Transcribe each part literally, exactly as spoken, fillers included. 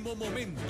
Último momento.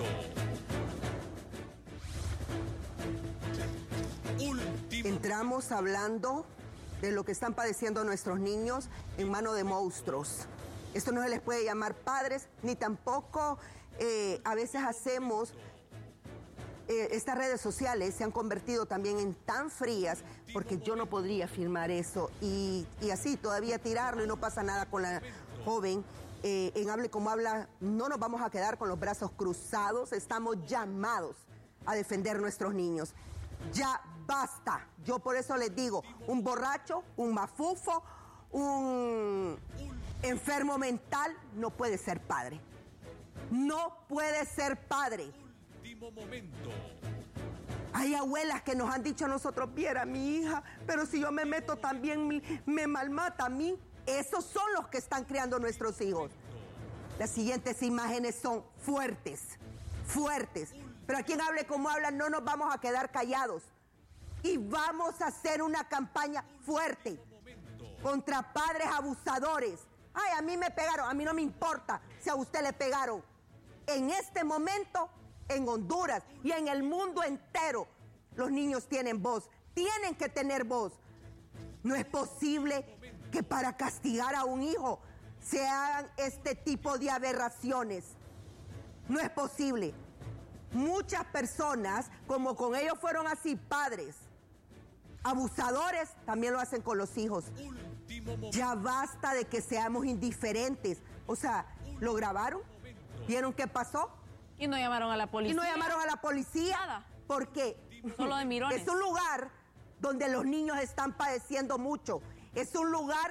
Último. Entramos hablando de lo que están padeciendo nuestros niños en manos de monstruos. Esto no se les puede llamar padres, ni tampoco eh, a veces hacemos... Eh, estas redes sociales se han convertido también en tan frías, porque yo no podría filmar eso y, y así todavía tirarlo y no pasa nada con la joven. Eh, en Hable Como Habla no nos vamos a quedar con los brazos cruzados, estamos llamados a defender nuestros niños. Ya basta, yo por eso les digo, un borracho, un mafufo, un enfermo mental no puede ser padre. No puede ser padre. Último momento. Hay abuelas que nos han dicho a nosotros, viera mi hija, pero si yo me meto también me malmata a mí. Esos son los que están criando nuestros hijos. Las siguientes imágenes son fuertes, fuertes. Pero aquí en Hable Como Habla no nos vamos a quedar callados. Y vamos a hacer una campaña fuerte contra padres abusadores. Ay, a mí me pegaron, a mí no me importa si a usted le pegaron. En este momento, en Honduras y en el mundo entero, los niños tienen voz, tienen que tener voz. No es posible que para castigar a un hijo se hagan este tipo de aberraciones. No es posible. Muchas personas, como con ellos fueron así padres, abusadores, también lo hacen con los hijos. Ya basta de que seamos indiferentes. O sea, ¿lo grabaron? ¿Vieron qué pasó? Y no llamaron a la policía. Y no llamaron a la policía. Nada. Porque solo de mirones. Es un lugar donde los niños están padeciendo mucho. Es un lugar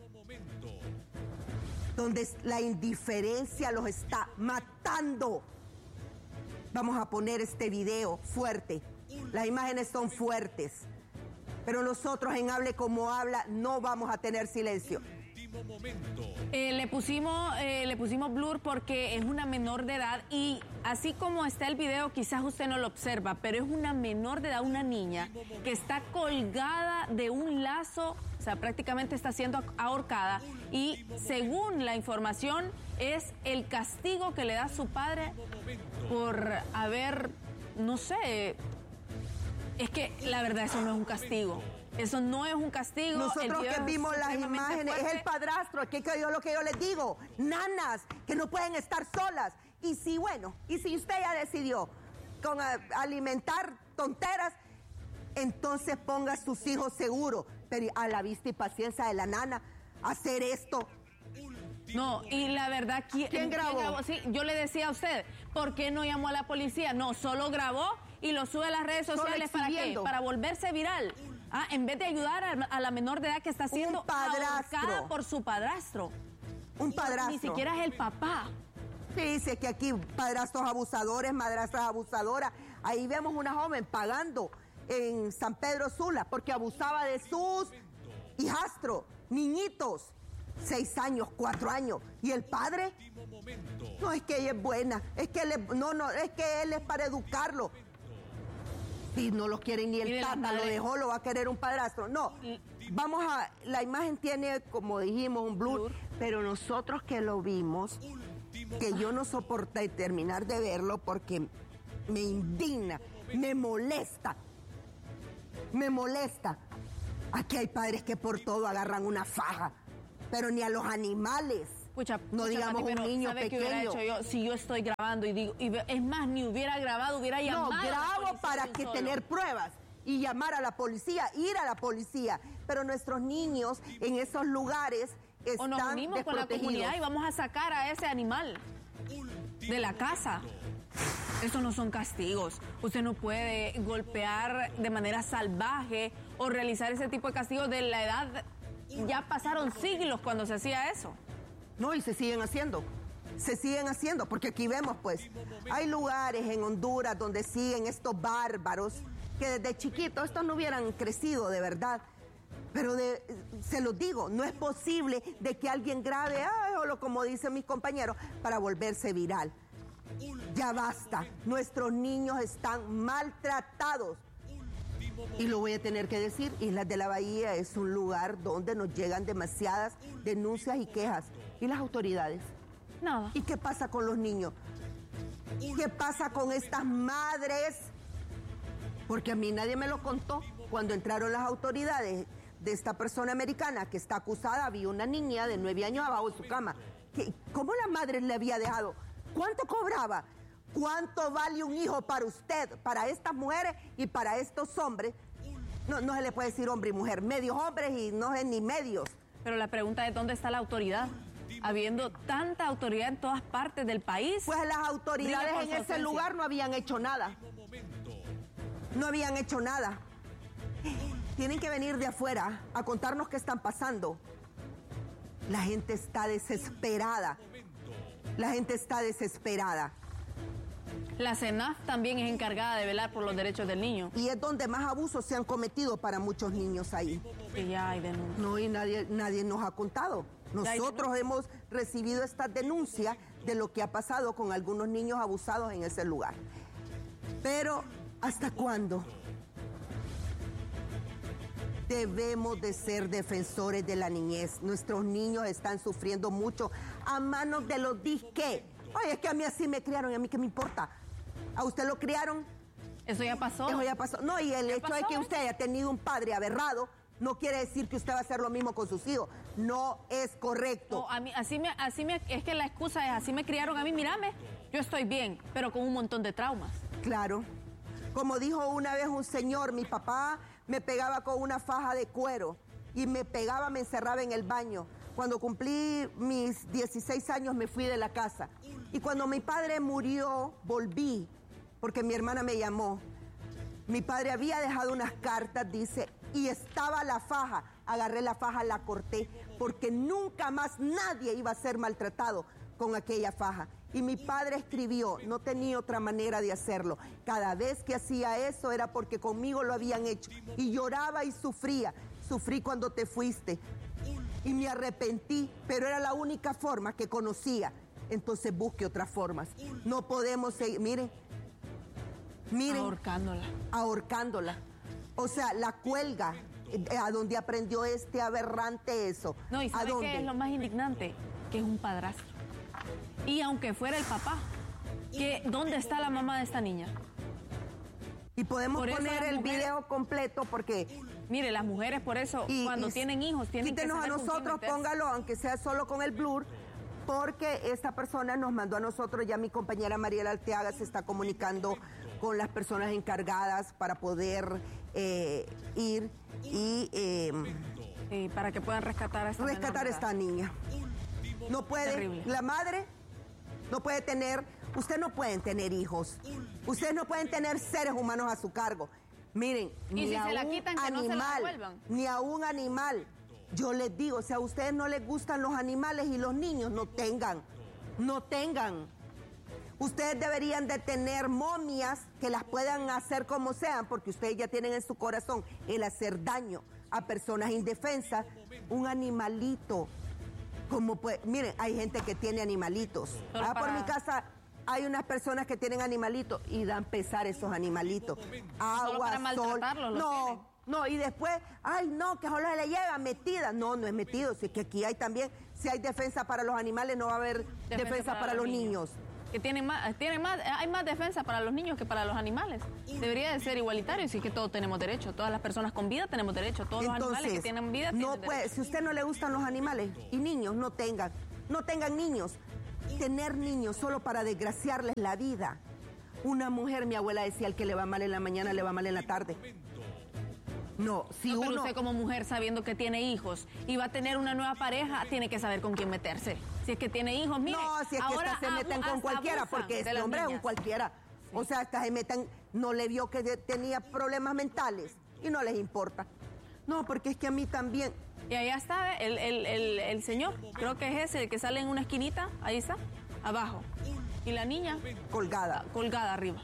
donde la indiferencia los está matando. Vamos a poner este video fuerte. Las imágenes son fuertes. Pero nosotros en Hable Como Habla no vamos a tener silencio. Eh, le pusimos eh, le pusimos blur porque es una menor de edad y así como está el video quizás usted no lo observa, pero es una menor de edad, una niña que está colgada de un lazo, o sea, prácticamente está siendo ahorcada y según la información es el castigo que le da su padre por haber, no sé, es que la verdad eso no es un castigo. Eso no es un castigo. Nosotros que vimos las imágenes, fuerte. Es el padrastro, aquí que yo lo que yo les digo, nanas que no pueden estar solas. Y si, bueno, y si usted ya decidió con a, alimentar tonteras, entonces ponga a sus hijos seguros. Pero a la vista y paciencia de la nana, hacer esto. No, y la verdad, ¿quién, ¿quién grabó? ¿quién grabó? Sí, yo le decía a usted, ¿por qué no llamó a la policía? No, solo grabó y lo sube a las redes sociales. ¿Para qué? Para volverse viral. Ah, en vez de ayudar a, a la menor de edad que está siendo ahorcada por su padrastro. Un padrastro. Ni siquiera es el papá. Sí, dice que aquí padrastros abusadores, madrastras abusadoras. Ahí vemos una joven pagando en San Pedro Sula porque abusaba de sus hijastros, niñitos. Seis años, cuatro años. ¿Y el padre? No, es que ella es buena. Es que él es, no, no, es que él es para educarlo. Si no lo quieren ni el tata, lo dejó, lo va a querer un padrastro. No, vamos a... La imagen tiene, como dijimos, un blur, blur. Pero nosotros que lo vimos, que yo no soporté terminar de verlo porque me indigna, me molesta. Me molesta. Aquí hay padres que por todo agarran una faja, pero ni a los animales. Pucha, no pucha, digamos Pati, un niño ¿sabe pequeño. Qué hubiera hecho yo si yo estoy grabando y digo, y es más, ni hubiera grabado, hubiera llamado. No, grabo para que solo. tener pruebas y llamar a la policía, ir a la policía. Pero nuestros niños en esos lugares están o nos unimos con la comunidad y vamos a sacar a ese animal de la casa. Esos no son castigos. Usted no puede golpear de manera salvaje o realizar ese tipo de castigos de la edad. Ya pasaron siglos cuando se hacía eso. No, y se siguen haciendo. Se siguen haciendo, porque aquí vemos, pues, hay lugares en Honduras donde siguen estos bárbaros que desde chiquitos estos no hubieran crecido de verdad. Pero de, se los digo, no es posible de que alguien grabe, ay, o lo, como dicen mis compañeros, para volverse viral. Ya basta, nuestros niños están maltratados. Y lo voy a tener que decir, Islas de la Bahía es un lugar donde nos llegan demasiadas denuncias y quejas. ¿Y las autoridades? Nada. ¿Y qué pasa con los niños? ¿Qué pasa con estas madres? Porque a mí nadie me lo contó. Cuando entraron las autoridades de esta persona americana que está acusada, había una niña de nueve años abajo de su cama. ¿Qué, ¿Cómo la madre le había dejado? ¿Cuánto cobraba? ¿Cuánto vale un hijo para usted, para estas mujeres y para estos hombres? No, no se le puede decir hombre y mujer, medios hombres y no es ni medios. Pero la pregunta es, ¿dónde está la autoridad? Habiendo tanta autoridad en todas partes del país. Pues las autoridades en ese lugar no habían hecho nada. No habían hecho nada. Tienen que venir de afuera a contarnos qué están pasando. La gente está desesperada. La gente está desesperada. La CENAF también es encargada de velar por los derechos del niño. Y es donde más abusos se han cometido para muchos niños ahí. Que ya hay denuncias. No, y nadie, nadie nos ha contado. Nosotros hemos recibido estas denuncias de lo que ha pasado con algunos niños abusados en ese lugar. Pero, ¿hasta cuándo? Debemos de ser defensores de la niñez. Nuestros niños están sufriendo mucho a manos de los disque. Oye, es que a mí así me criaron y a mí qué me importa. ¿A usted lo criaron? Eso ya pasó. Eso ya pasó. No, y el hecho pasó, de que ¿eh? usted haya tenido un padre aberrado no quiere decir que usted va a hacer lo mismo con sus hijos. No es correcto. No, a mí, así me, así me, es que la excusa es, así me criaron a mí, mírame, yo estoy bien, pero con un montón de traumas. Claro. Como dijo una vez un señor, mi papá me pegaba con una faja de cuero y me pegaba, me encerraba en el baño. Cuando cumplí mis dieciséis años me fui de la casa. Y cuando mi padre murió, volví, porque mi hermana me llamó. Mi padre había dejado unas cartas, dice, y estaba la faja. Agarré la faja, la corté, porque nunca más nadie iba a ser maltratado con aquella faja. Y mi padre escribió, no tenía otra manera de hacerlo. Cada vez que hacía eso era porque conmigo lo habían hecho. Y lloraba y sufría. Sufrí cuando te fuiste. Y me arrepentí, pero era la única forma que conocía. Entonces busque otras formas. No podemos seguir, miren, miren. Ahorcándola. Ahorcándola. O sea, la cuelga. Eh, ¿A dónde aprendió este aberrante eso? No, ¿y sabe qué es lo más indignante? Que es un padrastro. Y aunque fuera el papá, que ¿dónde está la mamá de esta niña? Y podemos Por eso poner las el mujeres- video completo porque... Mire, las mujeres por eso, y- cuando y tienen hijos, tienen que quítenos a saber con quién nosotros, meterse. póngalo, aunque sea solo con el blur, porque esta persona nos mandó a nosotros, ya mi compañera Mariela Arteaga se está comunicando con las personas encargadas para poder eh, ir y eh, Sí, para que puedan rescatar a esta rescatar a menor de esta edad. niña. No puede, Terrible. la madre no puede tener, ustedes no pueden tener hijos, ustedes no pueden tener seres humanos a su cargo. Miren, Y ni si a se la un quitan, que no se la animal, devuelvan. ni a un animal. Yo les digo, si a ustedes no les gustan los animales y los niños, no tengan, no tengan. Ustedes deberían de tener momias que las puedan hacer como sean, porque ustedes ya tienen en su corazón el hacer daño a personas indefensas. Un animalito, como pues, miren, hay gente que tiene animalitos. Solo Ah, por para- mi casa hay unas personas que tienen animalitos y dan pesar esos animalitos. Agua, para sol. maltratarlos los tienen. No, no, y después, ay, no, que solo se le llega metida. No, no es metido. Si es que aquí hay también, si hay defensa para los animales, no va a haber defensa, para, los niños. Que tienen más, tienen más, hay más defensa para los niños que para los animales. Debería de ser igualitario, si es que todos tenemos derecho. Todas las personas con vida tenemos derecho. Todos los animales que tienen vida no tienen puede, derecho. si a usted no le gustan los animales y niños, no tengan, no tengan niños. Tener niños solo para desgraciarles la vida. Una mujer, mi abuela decía, el que le va mal en la mañana, le va mal en la tarde. No, si No, pero uno... usted como mujer sabiendo que tiene hijos y va a tener una nueva pareja, tiene que saber con quién meterse. Si es que tiene hijos, mire, No, si es que ahora estas se meten abu- con cualquiera, abusan porque de este las hombre es un niñas. cualquiera. O sea, estas se meten, no le vio que de- tenía problemas mentales y no les importa. No, porque es que a mí también... Y allá está el, el, el, el señor, creo que es ese, el que sale en una esquinita, ahí está, abajo. Y la niña colgada. colgada arriba.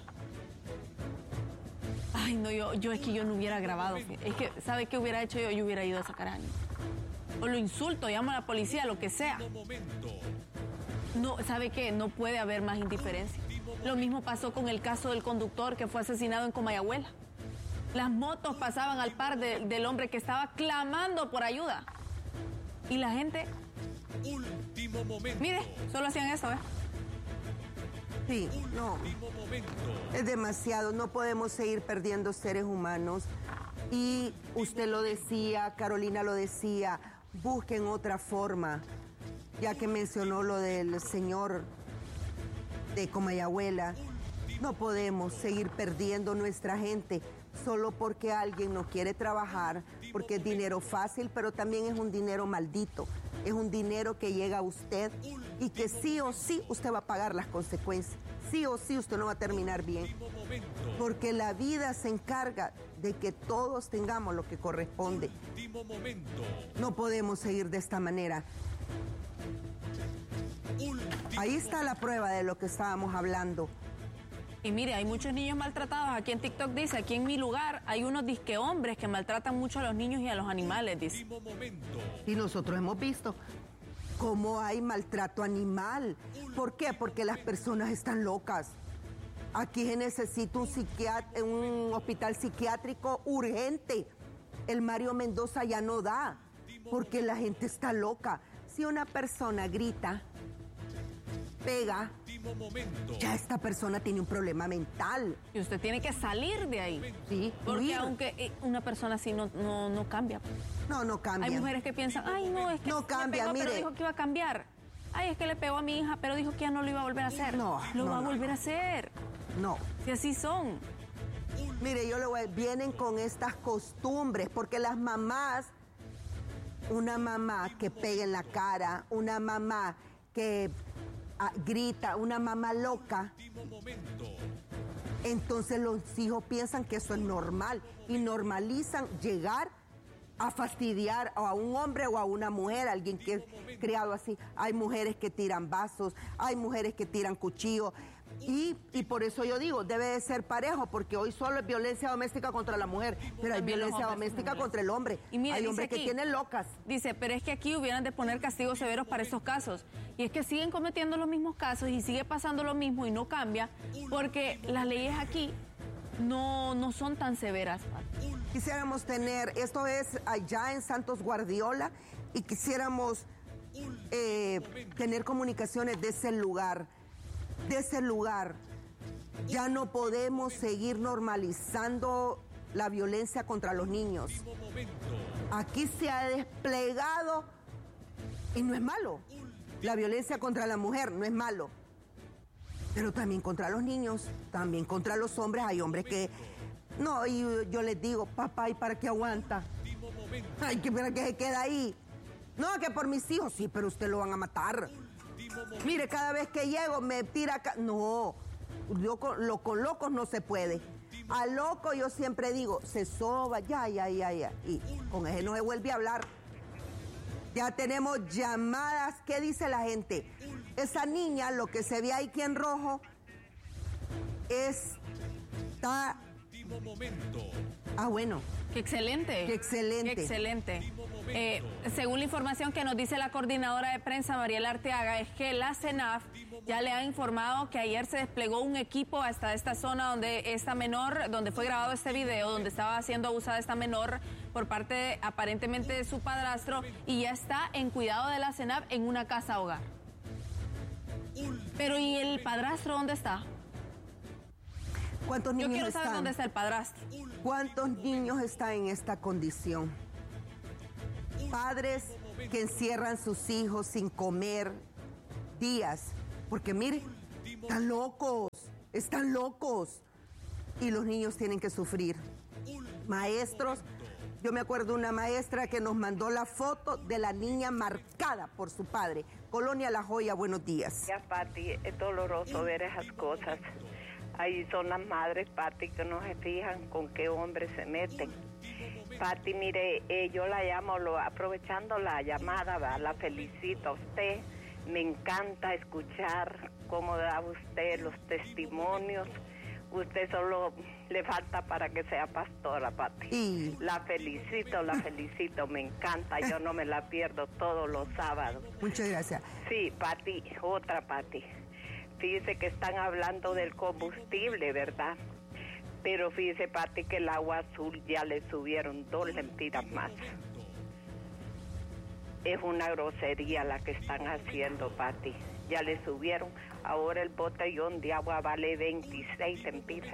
Ay, no, yo, yo es que yo no hubiera grabado. Es que, ¿sabe qué hubiera hecho yo? Yo hubiera ido a sacar a alguien. O lo insulto, llamo a la policía, lo que sea. No, ¿sabe qué? No puede haber más indiferencia. Lo mismo pasó con el caso del conductor que fue asesinado en Comayagüela. Las motos pasaban al par de- del hombre que estaba clamando por ayuda. Y la gente, Último momento. mire, solo hacían eso, ¿eh? Sí, no. Es demasiado, no podemos seguir perdiendo seres humanos. Y usted lo decía, Carolina lo decía, busquen otra forma, ya que mencionó lo del señor de Comayagüela. No podemos seguir perdiendo nuestra gente solo porque alguien no quiere trabajar, porque es dinero fácil, pero también es un dinero maldito. Es un dinero que llega a usted y que sí o sí usted va a pagar las consecuencias. Sí o sí usted no va a terminar bien. Porque la vida se encarga de que todos tengamos lo que corresponde. No podemos seguir de esta manera. Ahí está la prueba de lo que estábamos hablando. Y mire, hay muchos niños maltratados. Aquí en TikTok dice, aquí en mi lugar hay unos disque hombres que maltratan mucho a los niños y a los animales, dice. Y nosotros hemos visto cómo hay maltrato animal. ¿Por qué? Porque las personas están locas. Aquí se necesita un, psiquiat- un hospital psiquiátrico urgente. El Mario Mendoza ya no da, porque la gente está loca. Si una persona grita, pega, ya esta persona tiene un problema mental. Y usted tiene que salir de ahí. Sí, porque huir. aunque eh, una persona así no, no, no cambia. No, no cambia. Hay mujeres que piensan, ay, no, es que No le cambia, pegó, mire. pero dijo que iba a cambiar. Ay, es que le pegó a mi hija, pero dijo que ya no lo iba a volver a hacer. No, Lo no, va a no, volver no. a hacer. No. Si así son. Mire, yo le voy a... Vienen con estas costumbres, porque las mamás, una mamá que pega en la cara, una mamá que ah, grita, una mamá loca, entonces los hijos piensan que eso es normal y normalizan llegar a fastidiar a un hombre o a una mujer, alguien que es criado así. Hay mujeres que tiran vasos, hay mujeres que tiran cuchillos. Y, y por eso yo digo, debe de ser parejo, porque hoy solo es violencia doméstica contra la mujer, pero hay También los violencia hombres, doméstica mujeres. contra el hombre. Y mire, hay dice hombres que aquí, tienen locas. Dice, pero es que aquí hubieran de poner castigos severos para estos casos. Y es que siguen cometiendo los mismos casos y sigue pasando lo mismo y no cambia, porque las leyes aquí no, no son tan severas. Quisiéramos tener, esto es allá en Santos Guardiola, y quisiéramos eh, tener comunicaciones de ese lugar, de ese lugar. Ya no podemos seguir normalizando la violencia contra los niños. Aquí se ha desplegado, y no es malo, la violencia contra la mujer no es malo, pero también contra los niños, también contra los hombres. Hay hombres que, no, y yo les digo, papá, ¿y para qué aguanta? Ay, que para que se queda ahí. No, que por mis hijos, sí, pero usted lo van a matar. Mire, cada vez que llego me tira acá. No, yo con, lo, con locos no se puede. A loco yo siempre digo, se soba, ya, ya, ya, ya. Y con ese no se vuelve a hablar. Ya tenemos llamadas. ¿Qué dice la gente? Esa niña, lo que se ve aquí en rojo, está... Ah, bueno. Qué excelente. Qué excelente. Qué excelente. Eh, según la información que nos dice la coordinadora de prensa, Mariela Arteaga, es que la CENAF ya le ha informado que ayer se desplegó un equipo hasta esta zona donde esta menor, donde fue grabado este video, donde estaba siendo abusada esta menor por parte de, aparentemente de su padrastro, y ya está en cuidado de la CENAF en una casa hogar. Pero ¿y el padrastro dónde está? ¿Cuántos Yo niños quiero saber están? dónde está el padrastro. ¿Cuántos niños están en esta condición? Padres que encierran sus hijos sin comer días, porque mire, están locos, están locos, y los niños tienen que sufrir. Maestros, yo me acuerdo de una maestra que nos mandó la foto de la niña marcada por su padre. Colonia La Joya, buenos días. Ya, Pati, es doloroso ver esas cosas. Ahí son las madres, Pati, que no se fijan con qué hombres se meten. Pati, mire, eh, yo la llamo, lo, aprovechando la llamada, ¿verdad? La felicito a usted. Me encanta escuchar cómo da usted los testimonios. Usted solo le falta para que sea pastora, Pati. Y... La felicito, la felicito, me encanta. Yo no me la pierdo todos los sábados. Muchas gracias. Sí, Pati, otra Pati. Fíjese que están hablando del combustible, ¿verdad? Pero fíjese, Pati, que el agua azul ya le subieron dos lempiras más. Es una grosería la que están haciendo, Pati. ya le subieron. Ahora el botellón de agua vale veintiséis lempiras.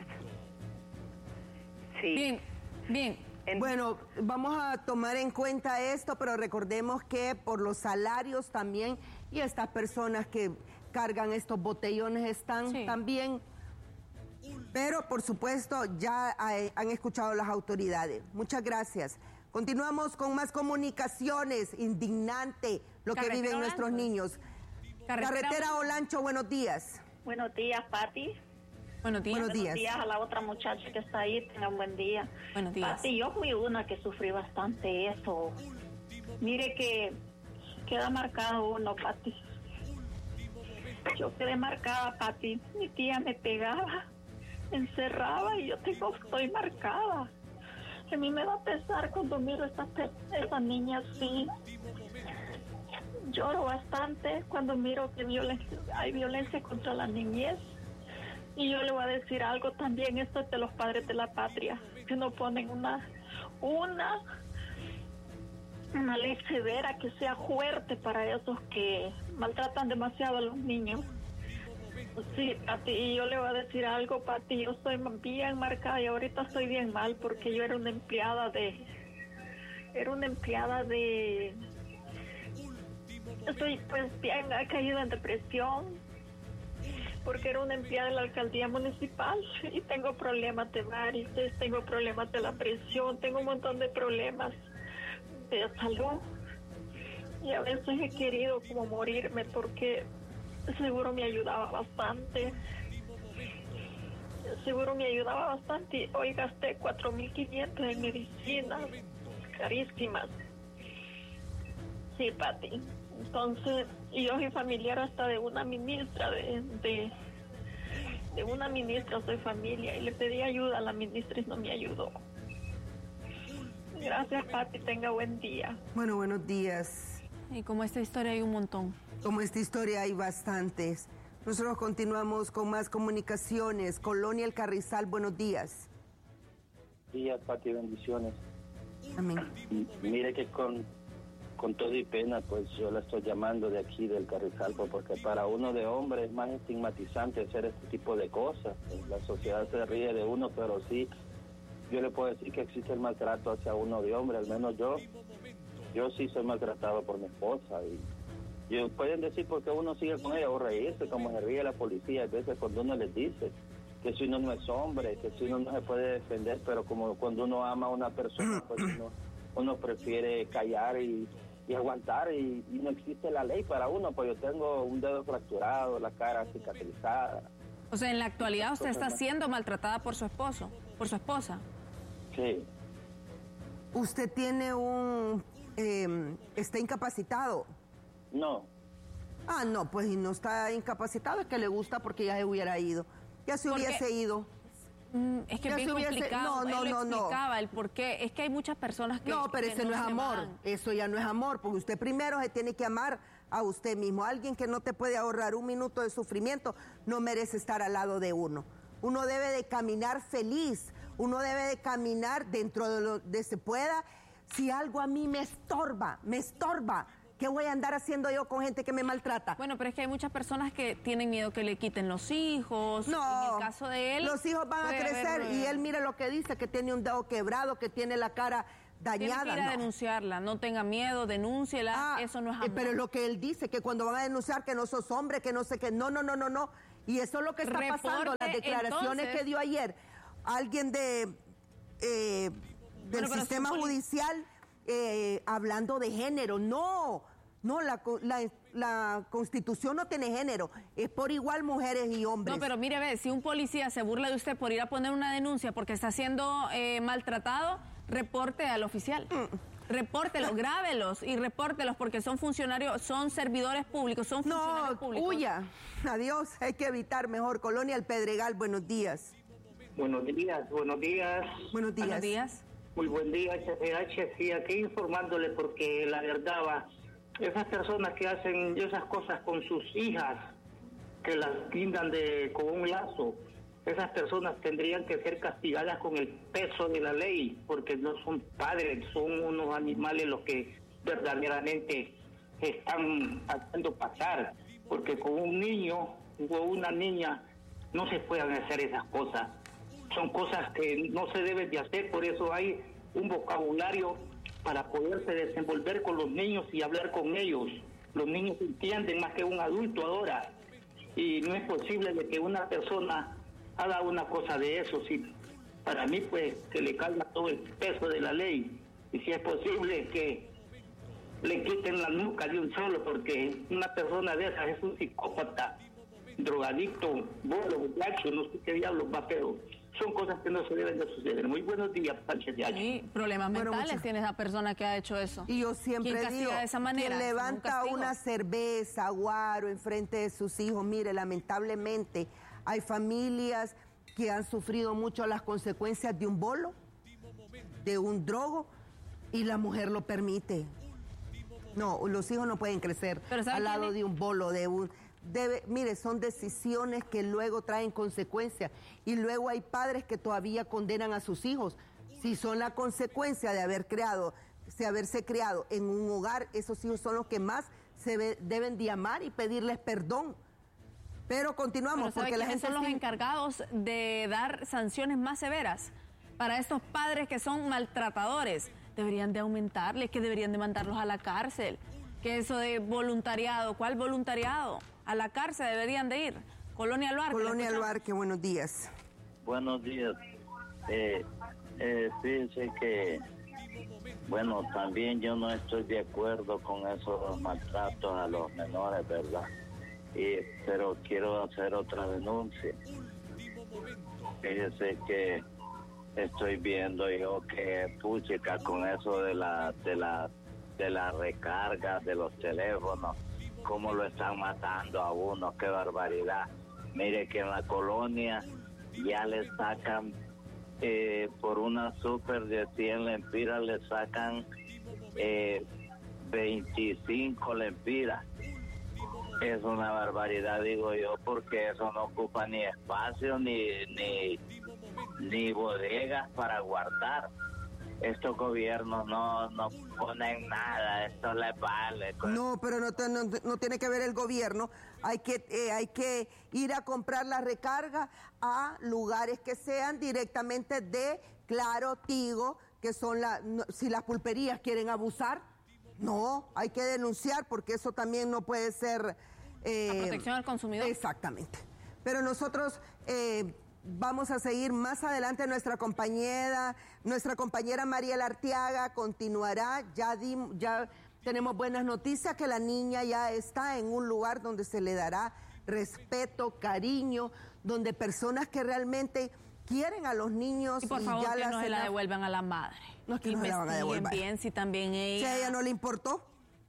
Sí. Bien, bien. En- Bueno, vamos a tomar en cuenta esto, pero recordemos que por los salarios también, y estas personas que cargan estos botellones están Sí. también, pero por supuesto ya hay- han escuchado las autoridades. Muchas gracias. Continuamos con más comunicaciones. Indignante lo que Carretera viven nuestros Olancho. niños. Carretera Carretera Olancho, buenos días. Buenos días, Pati. Buenos días. Buenos días. Buenos días a la otra muchacha que está ahí. Tenga un buen día. Buenos días. Pati, yo fui una que sufrí bastante eso. Mire que queda marcado uno, Pati. Yo quedé marcada, Pati. Mi tía me pegaba, me encerraba y yo tengo, estoy marcada. A mí me da pesar cuando miro a esta, esta niña así. Lloro bastante cuando miro que violencia, hay violencia contra la niñez. Y yo le voy a decir algo también, esto es de los padres de la patria, que no ponen una, una, una ley severa que sea fuerte para esos que maltratan demasiado a los niños. Sí, Pati, y yo le voy a decir algo, Pati, yo estoy bien marcada y ahorita estoy bien mal porque yo era una empleada de, era una empleada de, estoy pues bien, he caído en depresión porque era una empleada de la alcaldía municipal y tengo problemas de varices, tengo problemas de la presión, tengo un montón de problemas de salud y a veces he querido como morirme porque seguro me ayudaba bastante, seguro me ayudaba bastante. Hoy gasté cuatro mil quinientos en medicinas carísimas. Sí, Pati. Entonces, y yo soy familiar hasta de una ministra, de, de, de una ministra soy familia, y le pedí ayuda a la ministra y no me ayudó. Gracias, Pati, tenga buen día. Bueno, buenos días. Y como esta historia hay un montón. Como esta historia hay bastantes. Nosotros continuamos con más comunicaciones. Colonia El Carrizal, buenos días. Días, Pati, bendiciones. Amén. M- Mire que con, con todo y pena, pues yo la estoy llamando de aquí del Carrizal, pues, porque para uno de hombre es más estigmatizante hacer este tipo de cosas. Pues, la sociedad se ríe de uno, pero sí, yo le puedo decir que existe el maltrato hacia uno de hombre, al menos yo. Yo sí soy maltratado por mi esposa y y pueden decir por qué uno sigue con ella o reírse como se ríe la policía a veces cuando uno les dice que si uno no es hombre, que si uno no se puede defender, pero como cuando uno ama a una persona, pues uno, uno prefiere callar y, y aguantar y, y no existe la ley para uno, pues yo tengo un dedo fracturado, la cara cicatrizada. O sea, en la actualidad usted está siendo maltratada por su esposo, por su esposa. Sí. Usted tiene un... eh, está incapacitado. No. Ah, no, pues y no está incapacitado, es que le gusta porque ya se hubiera ido. Ya se Porque- hubiese ido. Mm, es que Ya es bien se hubiese- complicado. no, no, Él lo no, no. explicaba el por qué. Es que hay muchas personas que No, pero que ese no es se amor. van. Eso ya no es amor, porque usted primero se tiene que amar a usted mismo. Alguien que no te puede ahorrar un minuto de sufrimiento no merece estar al lado de uno. Uno debe de caminar feliz, uno debe de caminar dentro de lo que se pueda. Si algo a mí me estorba, me estorba, ¿qué voy a andar haciendo yo con gente que me maltrata? Bueno, pero es que hay muchas personas que tienen miedo que le quiten los hijos. No, En el caso de él, los hijos van a puede crecer haber, y eh, él mire lo que dice, que tiene un dedo quebrado, que tiene la cara tiene dañada. que ir a no. denunciarla. No tenga miedo, denúnciela. Ah, Eso no es eh, amor. pero lo que él dice, que cuando van a denunciar que no sos hombre, que no sé qué, no, no, no, no, no. Y eso es lo que está Reporte, pasando, las declaraciones entonces. que dio ayer alguien de eh, del Bueno, pero sistema son poli- judicial eh, hablando de género. No, no, la, co- la, la Constitución no tiene género, es por igual mujeres y hombres. No, pero mire, ve, si un policía se burla de usted por ir a poner una denuncia porque está siendo eh, maltratado, reporte al oficial. Repórtelos, grábelos y repórtelos porque son funcionarios, son servidores públicos, son funcionarios No, públicos. huya. Adiós, hay que evitar mejor. Colonia El Pedregal, buenos días. Buenos días, buenos días, Buenos días. Buenos días. muy buen día, H C H, sí, aquí informándole porque la verdad va, esas personas que hacen esas cosas con sus hijas, que las guindan de, con un lazo, esas personas tendrían que ser castigadas con el peso de la ley, porque no son padres, son unos animales los que verdaderamente están haciendo pasar. porque con un niño o una niña no se pueden hacer esas cosas. Son cosas que no se deben de hacer, por eso hay un vocabulario para poderse desenvolver con los niños y hablar con ellos. Los niños entienden más que un adulto ahora, y no es posible de que una persona haga una cosa de eso. Sí, para mí, pues, que le caiga todo el peso de la ley, y si es posible que le quiten la nuca de un solo, porque una persona de esas es un psicópata, drogadicto, bolo, borracho, no sé qué diablos va, pero son cosas que no se deben de suceder. Muy buenos días, Sánchez de Hacha. Sí, problemas Bueno, mentales mucho. tiene esa persona que ha hecho eso. Y yo siempre ¿Quién castiga digo, de esa manera? quien levanta Un una cerveza, guaro, enfrente de sus hijos, mire, lamentablemente hay familias que han sufrido mucho las consecuencias de un bolo, de un drogo, y la mujer lo permite. No, los hijos no pueden crecer al lado de un bolo, de un... Debe, mire, son decisiones que luego traen consecuencias, y luego hay padres que todavía condenan a sus hijos. Si son la consecuencia de haber creado, de haberse criado en un hogar, esos hijos son los que más se ve, deben de amar y pedirles perdón. Pero continuamos, Pero porque la gente son los sí... encargados de dar sanciones más severas para estos padres que son maltratadores. Deberían de aumentarles, que deberían de mandarlos a la cárcel. Que eso de voluntariado, ¿cuál voluntariado? A la cárcel deberían de ir. Colonia Luarque. Colonia Luarque, buenos días. Buenos días. Eh, eh, fíjense que, bueno, también yo no estoy de acuerdo con esos maltratos a los menores, ¿verdad? Y, pero quiero hacer otra denuncia. Fíjense que estoy viendo yo que puchica con eso de la de la de la recarga de los teléfonos, cómo lo están matando a uno, qué barbaridad. Mire que en la colonia ya le sacan eh, por una super de cien lempiras le sacan eh, veinticinco lempiras. Es una barbaridad, digo yo, porque eso no ocupa ni espacio ni ni ni bodegas para guardar. Estos gobiernos no, no ponen nada, esto les vale. No, pero no, no, no tiene que ver el gobierno. Hay que, eh, hay que ir a comprar la recarga a lugares que sean directamente de Claro, Tigo, que son las, no, si las pulperías quieren abusar, no, hay que denunciar, porque eso también no puede ser... Eh, la protección al consumidor. Exactamente. Pero nosotros... Eh, Vamos a seguir más adelante. Nuestra compañera, nuestra compañera Mariela Arteaga continuará. Ya, di, ya tenemos buenas noticias, que la niña ya está en un lugar donde se le dará respeto, cariño, donde personas que realmente quieren a los niños y por y favor ya que la no se la devuelvan a la madre. No es que no se la van a devolver. Bien, si también ella... Si a ella no le importó.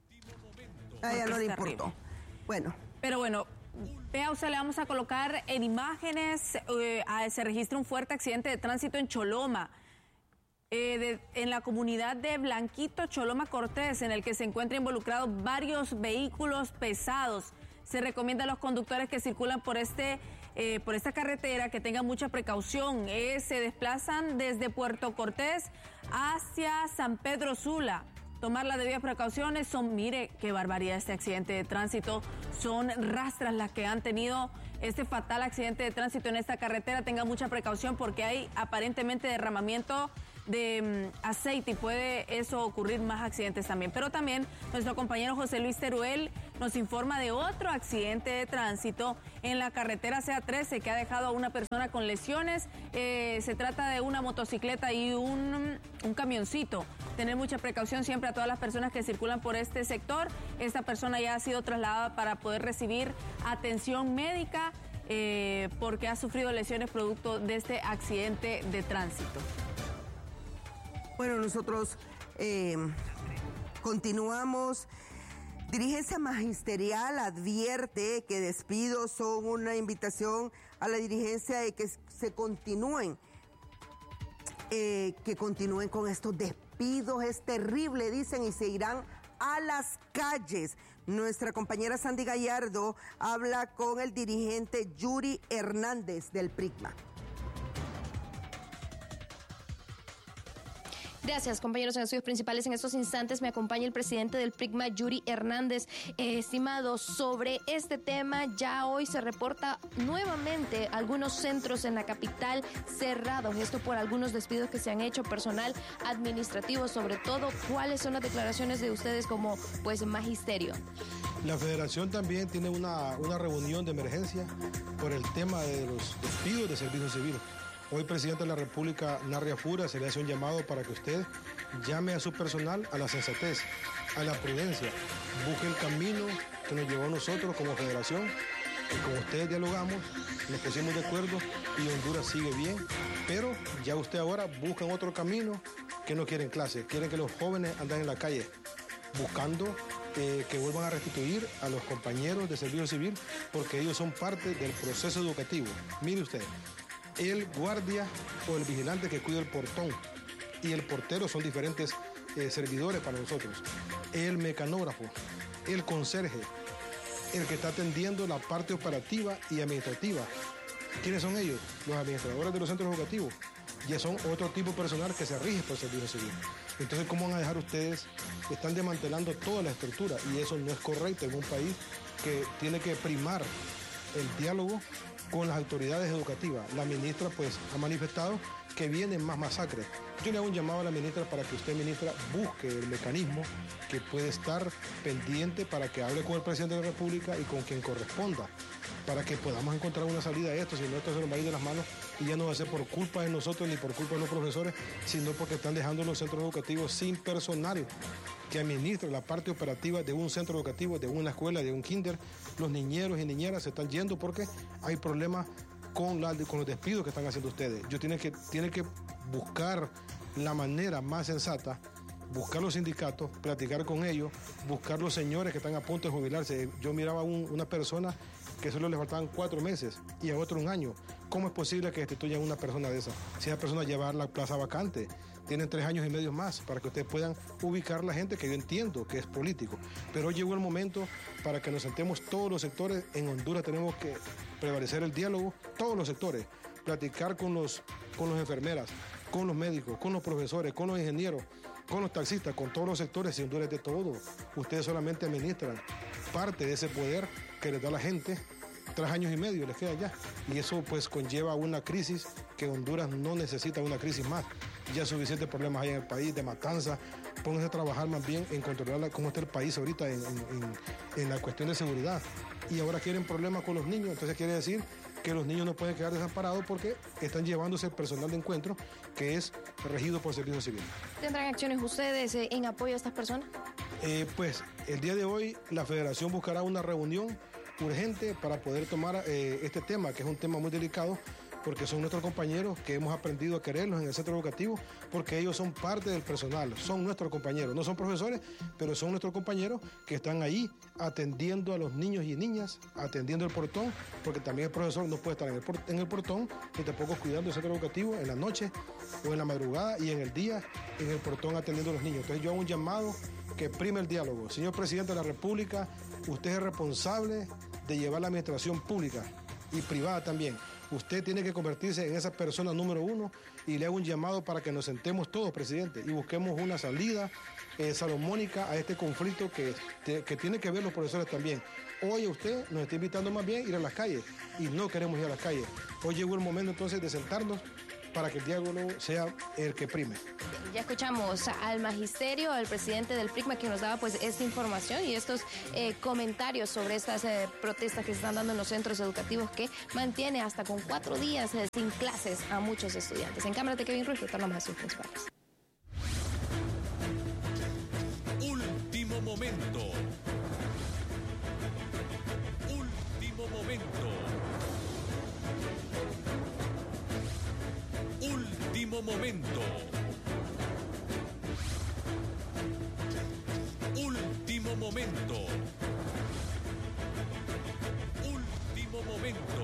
A ella no le importó. Bueno. Pero bueno, vea usted, le vamos a colocar en imágenes, eh, a, se registra un fuerte accidente de tránsito en Choloma, eh, de, en la comunidad de Blanquito, Choloma Cortés, en el que se encuentran involucrados varios vehículos pesados. Se recomienda a los conductores que circulan por este eh, por esta carretera que tengan mucha precaución. Eh, se desplazan desde Puerto Cortés hacia San Pedro Sula. Tomar las debidas precauciones. Son, mire, qué barbaridad este accidente de tránsito. Son rastras las que han tenido este fatal accidente de tránsito en esta carretera. Tenga mucha precaución porque hay aparentemente derramamiento de um, aceite y puede eso ocurrir más accidentes también. Pero también nuestro compañero José Luis Teruel nos informa de otro accidente de tránsito en la carretera C A trece que ha dejado a una persona con lesiones. Eh, se trata de una motocicleta y un, un camioncito. Tener mucha precaución siempre a todas las personas que circulan por este sector. Esta persona ya ha sido trasladada para poder recibir atención médica eh, porque ha sufrido lesiones producto de este accidente de tránsito. Bueno, nosotros eh, continuamos. Dirigencia Magisterial advierte que despidos son una invitación a la dirigencia de que se continúen, eh, que continúen con estos despidos. Es terrible, dicen, y se irán a las calles. Nuestra compañera Sandy Gallardo habla con el dirigente Yuri Hernández del PRICMA. Gracias, compañeros. En estudios principales en estos instantes me acompaña el presidente del PRICMA, Yuri Hernández. Eh, estimado, sobre este tema, ya hoy se reporta nuevamente algunos centros en la capital cerrados. Esto por algunos despidos que se han hecho, personal administrativo, sobre todo. ¿Cuáles son las declaraciones de ustedes como pues magisterio? La federación también tiene una, una reunión de emergencia por el tema de los despidos de servicio civil. Hoy, presidente de la República, Narria Fura, se le hace un llamado para que usted llame a su personal a la sensatez, a la prudencia, busque el camino que nos llevó a nosotros como federación, y con ustedes dialogamos, nos pusimos de acuerdo y Honduras sigue bien, pero ya usted ahora busca otro camino que no quieren clase, quieren que los jóvenes anden en la calle buscando eh, que vuelvan a restituir a los compañeros de servicio civil porque ellos son parte del proceso educativo. Mire usted, el guardia o el vigilante que cuida el portón y el portero son diferentes eh, servidores para nosotros. El mecanógrafo, el conserje, el que está atendiendo la parte operativa y administrativa. ¿Quiénes son ellos? Los administradores de los centros educativos. Ya son otro tipo de personal que se rige por el servicio civil. Entonces, ¿cómo van a dejar ustedes? Están desmantelando toda la estructura y eso no es correcto en un país que tiene que primar el diálogo con las autoridades educativas. La ministra pues ha manifestado que vienen más masacres. Yo le hago un llamado a la ministra para que usted, ministra, busque el mecanismo que puede estar pendiente para que hable con el presidente de la República y con quien corresponda, para que podamos encontrar una salida a esto, si no esto se nos va a ir de las manos y ya no va a ser por culpa de nosotros ni por culpa de los profesores, sino porque están dejando los centros educativos sin personal que administra la parte operativa de un centro educativo, de una escuela, de un kinder. Los niñeros y niñeras se están yendo porque hay problemas con, la, con los despidos que están haciendo ustedes. Yo tienen que, tienen que buscar la manera más sensata, buscar los sindicatos, platicar con ellos, buscar los señores que están a punto de jubilarse. Yo miraba a un, una persona que solo le faltaban cuatro meses y a otro un año. ¿Cómo es posible que destituyan a una persona de esa? Si esa persona lleva la plaza vacante, tienen tres años y medio más para que ustedes puedan ubicar la gente que yo entiendo que es político. Pero hoy llegó el momento para que nos sentemos todos los sectores. En Honduras tenemos que prevalecer el diálogo, todos los sectores, platicar con los, con las enfermeras, con los médicos, con los profesores, con los ingenieros, con los taxistas, con todos los sectores. Y Honduras es de todo. Ustedes solamente administran parte de ese poder que les da la gente. Tres años y medio les queda ya. Y eso pues conlleva una crisis que Honduras no necesita una crisis más. Ya suficientes problemas hay en el país de matanza. Pónganse a trabajar más bien en controlar cómo está el país ahorita en, en, en la cuestión de seguridad. Y ahora quieren problemas con los niños. Entonces quiere decir que los niños no pueden quedar desamparados porque están llevándose el personal de encuentro que es regido por servicio civil. ¿Tendrán acciones ustedes eh, en apoyo a estas personas? Eh, pues el día de hoy la federación buscará una reunión urgente para poder tomar eh, este tema, que es un tema muy delicado, porque son nuestros compañeros que hemos aprendido a quererlos en el centro educativo, porque ellos son parte del personal, son nuestros compañeros, no son profesores, pero son nuestros compañeros que están ahí atendiendo a los niños y niñas, atendiendo el portón, porque también el profesor no puede estar en el, por, en el portón, ni tampoco cuidando el centro educativo en la noche o en la madrugada y en el día en el portón atendiendo a los niños. Entonces yo hago un llamado que prime el diálogo. Señor presidente de la República, usted es responsable de llevar la administración pública y privada también. Usted tiene que convertirse en esa persona número uno y le hago un llamado para que nos sentemos todos, presidente, y busquemos una salida eh, salomónica a este conflicto que, te, que tiene que ver los profesores también. Hoy usted nos está invitando más bien a ir a las calles y no queremos ir a las calles. Hoy llegó el momento entonces de sentarnos para que el diálogo sea el que prime. Ya escuchamos al magisterio, al presidente del PRICMA, que nos daba pues esta información y estos eh, comentarios sobre estas eh, protestas que se están dando en los centros educativos, que mantiene hasta con cuatro días eh, sin clases a muchos estudiantes. En cámara de Kevin Ruiz, retornamos a sus principales. Último momento. Último momento. Último momento. Último momento. Último momento.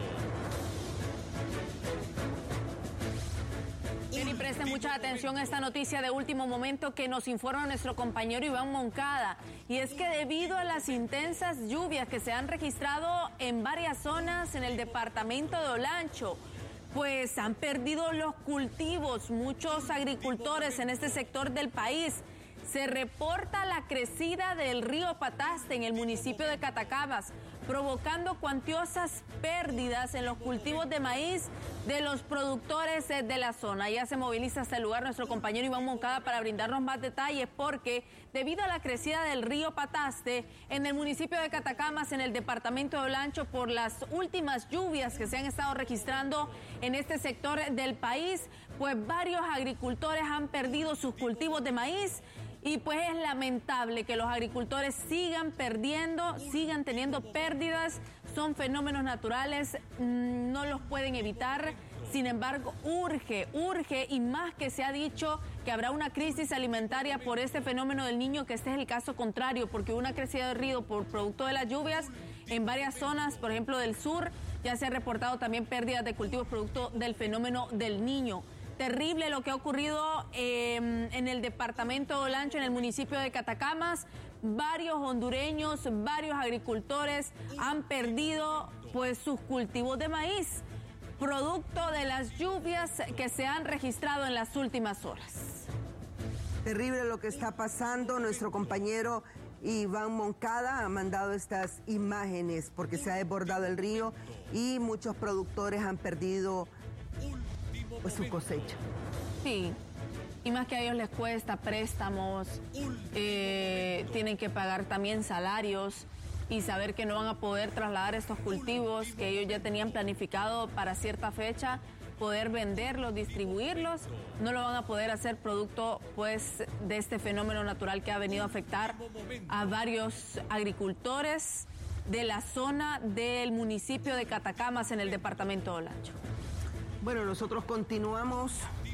Bien, y presten mucha atención a esta noticia de último momento que nos informa nuestro compañero Iván Moncada. Y es que debido a las intensas lluvias que se han registrado en varias zonas en el departamento de Olancho, pues han perdido los cultivos, muchos agricultores en este sector del país. Se reporta la crecida del río Pataste en el municipio de Catacabas, provocando cuantiosas pérdidas en los cultivos de maíz de los productores de la zona. Ya se moviliza hasta el lugar nuestro compañero Iván Moncada para brindarnos más detalles, porque debido a la crecida del río Pataste en el municipio de Catacamas, en el departamento de Olancho, por las últimas lluvias que se han estado registrando en este sector del país, pues varios agricultores han perdido sus cultivos de maíz. Y pues es lamentable que los agricultores sigan perdiendo, sigan teniendo pérdidas. Son fenómenos naturales, no los pueden evitar. Sin embargo, urge, urge, y más que se ha dicho que habrá una crisis alimentaria por este fenómeno del Niño, que este es el caso contrario, porque hubo una crecida de río por producto de las lluvias en varias zonas, por ejemplo del sur. Ya se ha reportado también pérdidas de cultivos producto del fenómeno del Niño. Terrible lo que ha ocurrido eh, en el departamento de Olancho, en el municipio de Catacamas. Varios hondureños, varios agricultores han perdido pues sus cultivos de maíz, producto de las lluvias que se han registrado en las últimas horas. Terrible lo que está pasando. Nuestro compañero Iván Moncada ha mandado estas imágenes porque se ha desbordado el río y muchos productores han perdido pues su cosecha. Sí, y más que a ellos les cuesta préstamos, eh, tienen que pagar también salarios y saber que no van a poder trasladar estos cultivos que ellos ya tenían planificado para cierta fecha, poder venderlos, distribuirlos, no lo van a poder hacer producto pues de este fenómeno natural que ha venido a afectar a varios agricultores de la zona del municipio de Catacamas en el departamento de Olancho. Bueno, nosotros continuamos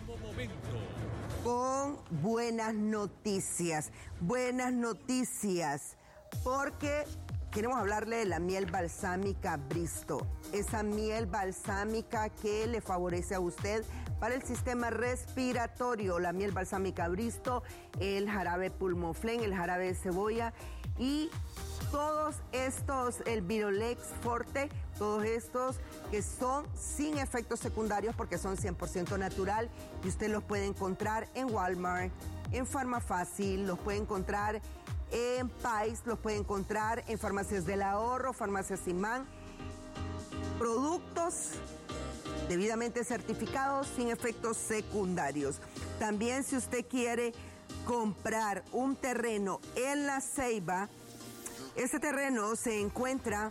con buenas noticias. Buenas noticias, porque queremos hablarle de la miel balsámica Bristo. Esa miel balsámica que le favorece a usted para el sistema respiratorio. La miel balsámica Bristo, el jarabe Pulmoflen, el jarabe de cebolla y todos estos, el Virolex Forte, todos estos que son sin efectos secundarios porque son cien por ciento natural y usted los puede encontrar en Walmart, en Farmafácil, los puede encontrar en Pais, los puede encontrar en Farmacias del Ahorro, Farmacias Imán. Productos debidamente certificados sin efectos secundarios. También si usted quiere comprar un terreno en La Ceiba, este terreno se encuentra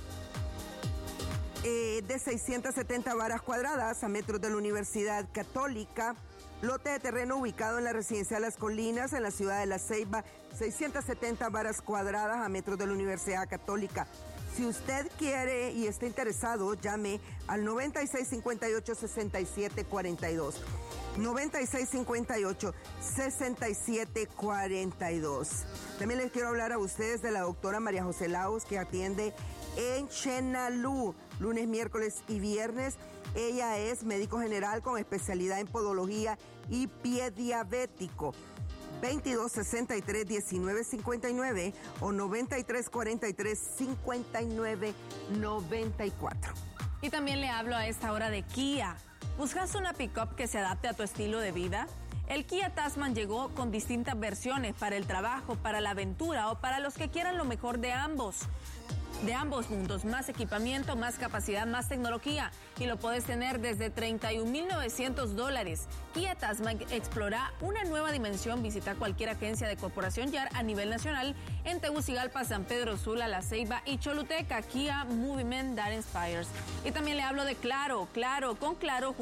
eh, de seiscientas setenta varas cuadradas a metros de la Universidad Católica. Lote de terreno ubicado en la residencia Las Colinas, en la ciudad de La Ceiba, seiscientas setenta varas cuadradas a metros de la Universidad Católica. Si usted quiere y está interesado, llame al noventa y seis cincuenta y ocho, sesenta y siete cuarenta y dos. noventa y seis cincuenta y ocho, sesenta y siete cuarenta y dos. También les quiero hablar a ustedes de la doctora María José Laos, que atiende en Chenalú, lunes, miércoles y viernes. Ella es médico general con especialidad en podología y pie diabético. veintidós sesenta y tres, diecinueve cincuenta y nueve o noventa y tres cuarenta y tres, cincuenta y nueve noventa y cuatro. Y también le hablo a esta hora de Kia. ¿Buscas una pick-up que se adapte a tu estilo de vida? El Kia Tasman llegó con distintas versiones para el trabajo, para la aventura o para los que quieran lo mejor de ambos. De ambos mundos, más equipamiento, más capacidad, más tecnología. Y lo puedes tener desde treinta y un mil novecientos dólares. Kia Tasman explora una nueva dimensión. Visita cualquier agencia de Corporación Yar a nivel nacional en Tegucigalpa, San Pedro Sula, La Ceiba y Choluteca. Kia Movement that inspires. Y también le hablo de Claro. Claro, con Claro